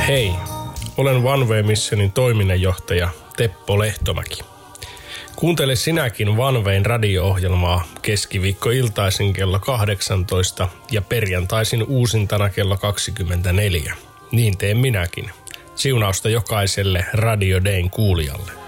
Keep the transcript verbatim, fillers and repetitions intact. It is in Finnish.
Hei, olen One Way Missionin toiminnanjohtaja Teppo Lehtomäki. Kuuntele sinäkin One Wayn radio-ohjelmaa keskiviikkoiltaisin kello kahdeksantoista ja perjantaisin uusintana kello kaksikymmentäneljä. Niin teen minäkin. Siunausta jokaiselle Radio Dayn kuulijalle.